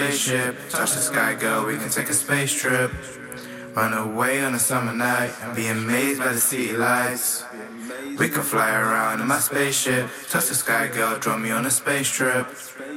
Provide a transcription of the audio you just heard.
spaceship. Touch the sky, girl, we can take a space trip. Run away on a summer night and be amazed by the city lights. We can fly around in my spaceship. Touch the sky, girl, draw me on a space trip.